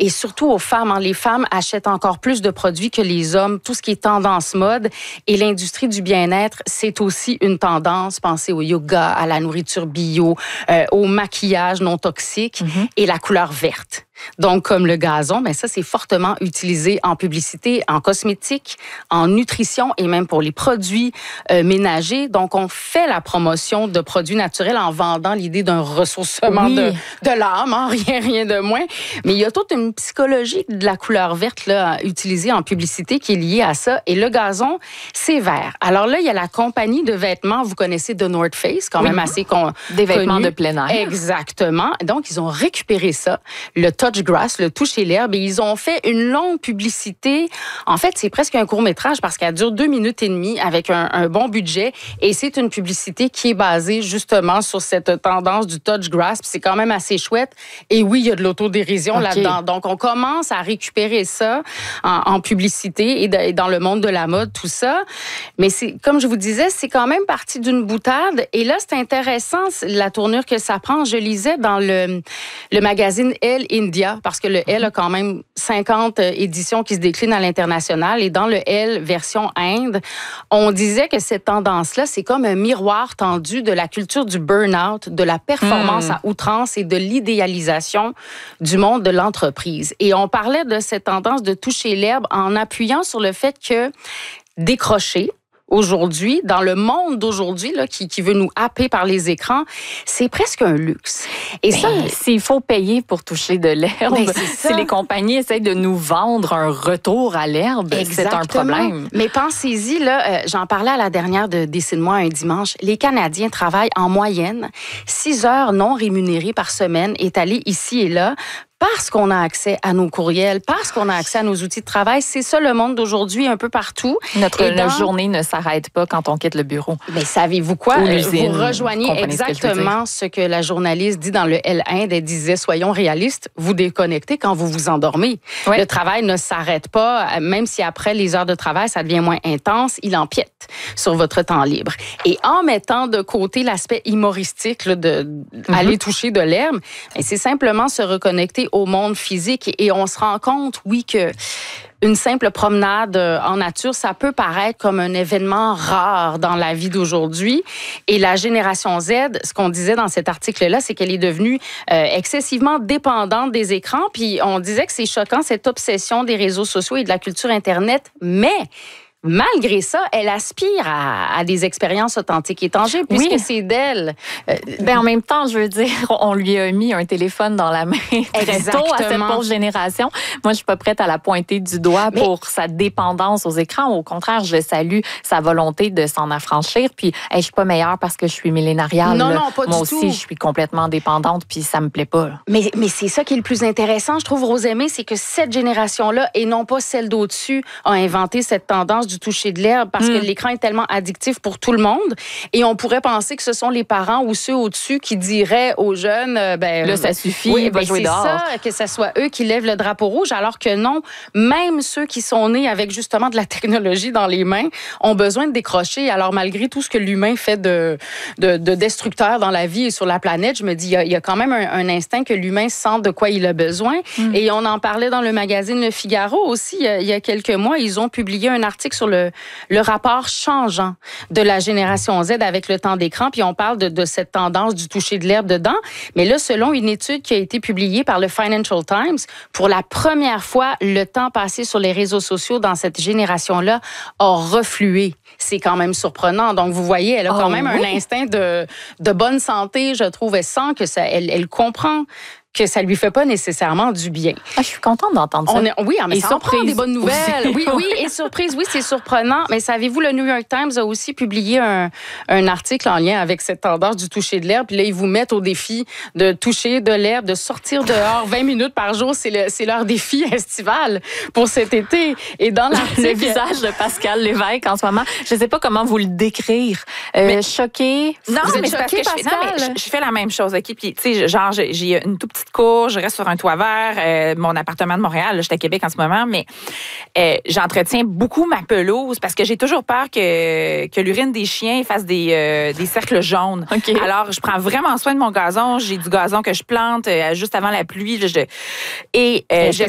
et surtout aux femmes. Les femmes achètent encore plus de produits que les hommes. Tout ce qui est tendance mode et l'industrie du bien-être, c'est aussi une tendance. Pensez au yoga, à la nourriture bio, au maquillage non toxique et la couleur verte. Donc, comme le gazon, ben ça, c'est fortement utilisé en publicité, en cosmétique, en nutrition et même pour les produits ménagers. Donc, on fait la promotion de produits naturels en vendant l'idée d'un ressourcement de l'âme, hein, rien de moins. Mais il y a toute une psychologie de la couleur verte là, utilisée en publicité qui est liée à ça. Et le gazon, c'est vert. Alors là, il y a la compagnie de vêtements, vous connaissez The North Face, quand même assez des vêtements de plein air. Exactement. Donc, ils ont récupéré ça, le touch grass, le toucher l'herbe, et ils ont fait une longue publicité. En fait, c'est presque un court-métrage parce qu'elle dure 2 minutes et demie avec un bon budget. Et c'est une publicité qui est basée justement sur cette tendance du touch grass. Puis c'est quand même assez chouette. Et oui, il y a de l'autodérision là-dedans. Donc, on commence à récupérer ça en publicité et dans le monde de la mode, tout ça. Mais c'est, comme je vous disais, c'est quand même parti d'une boutade. Et là, c'est intéressant la tournure que ça prend. Je lisais dans le magazine Elle India, parce que le Elle a quand même 50 éditions qui se déclinent à l'international. Et dans le Elle version Inde, on disait que cette tendance-là, c'est comme un miroir tendu de la culture du burn-out, de la performance à outrance et de l'idéalisation du monde de l'entreprise. Et on parlait de cette tendance de toucher l'herbe en appuyant sur le fait que décrocher, aujourd'hui, dans le monde d'aujourd'hui là, qui veut nous happer par les écrans, c'est presque un luxe. Et ça, s'il faut payer pour toucher de l'herbe, si les compagnies essayent de nous vendre un retour à l'herbe, c'est un problème. Mais pensez-y, là, j'en parlais à la dernière de Décide-moi un dimanche, les Canadiens travaillent en moyenne 6 heures non rémunérées par semaine, étalées ici et là, parce qu'on a accès à nos courriels, parce qu'on a accès à nos outils de travail. C'est ça le monde d'aujourd'hui un peu partout. Notre journée ne s'arrête pas quand on quitte le bureau. Mais savez-vous quoi? Vous rejoignez exactement ce que la journaliste dit dans le Elle Inde. Elle disait, soyons réalistes, vous déconnectez quand vous vous endormez. Oui. Le travail ne s'arrête pas, même si après les heures de travail, ça devient moins intense, il empiète sur votre temps libre. Et en mettant de côté l'aspect humoristique là, aller toucher de l'herbe, c'est simplement se reconnecter au monde physique et on se rend compte, oui, que une simple promenade en nature, ça peut paraître comme un événement rare dans la vie d'aujourd'hui. Et la génération Z, ce qu'on disait dans cet article-là, c'est qu'elle est devenue excessivement dépendante des écrans. Puis on disait que c'est choquant, cette obsession des réseaux sociaux et de la culture Internet, mais malgré ça, elle aspire à des expériences authentiques et tangibles, puisque c'est d'elle. En même temps, je veux dire, on lui a mis un téléphone dans la main très tôt à cette pauvre génération. Moi, je suis pas prête à la pointer du doigt pour sa dépendance aux écrans. Au contraire, je salue sa volonté de s'en affranchir. Puis, je suis pas meilleure parce que je suis millénariale. Non, pas Moi du aussi, tout. Je suis complètement dépendante, puis ça me plaît pas. Là. Mais c'est ça qui est le plus intéressant, je trouve, Rosemée, c'est que cette génération-là, et non pas celle d'au-dessus, a inventé cette tendance du toucher de l'herbe parce que l'écran est tellement addictif pour tout le monde. Et on pourrait penser que ce sont les parents ou ceux au-dessus qui diraient aux jeunes, là, ça suffit, va jouer dehors. C'est ça, que ce soit eux qui lèvent le drapeau rouge, alors que non, même ceux qui sont nés avec justement de la technologie dans les mains ont besoin de décrocher. Alors, malgré tout ce que l'humain fait de destructeur dans la vie et sur la planète, je me dis, il y a quand même un instinct que l'humain sent de quoi il a besoin. Et on en parlait dans le magazine Le Figaro aussi, il y a quelques mois. Ils ont publié un article sur le rapport changeant de la génération Z avec le temps d'écran. Puis on parle de cette tendance du toucher de l'herbe dedans. Mais là, selon une étude qui a été publiée par le Financial Times, pour la première fois, le temps passé sur les réseaux sociaux dans cette génération-là a reflué. C'est quand même surprenant. Donc, vous voyez, elle a quand même un instinct de bonne santé, je trouve. Elle sent que ça, elle comprend que ça lui fait pas nécessairement du bien. Je suis contente d'entendre ça. Oui, mais ça en prend des bonnes nouvelles. Oui, et surprise, oui, c'est surprenant. Mais savez-vous, le New York Times a aussi publié un article en lien avec cette tendance du toucher de l'herbe. Puis là, ils vous mettent au défi de toucher de l'herbe, de sortir dehors 20 minutes par jour. C'est leur défi estival pour cet été. Et dans l'article... Le visage de Pascal Lévesque en ce moment, je sais pas comment vous le décrire. Choqué? Non, mais c'est parce que je fais la même chose. OK? Puis, tu sais, genre, j'ai une toute petite cour, je reste sur un toit vert, mon appartement de Montréal, là, je suis à Québec en ce moment, mais j'entretiens beaucoup ma pelouse parce que j'ai toujours peur que l'urine des chiens fasse des cercles jaunes. Okay. Alors, je prends vraiment soin de mon gazon. J'ai du gazon que je plante juste avant la pluie. J'aime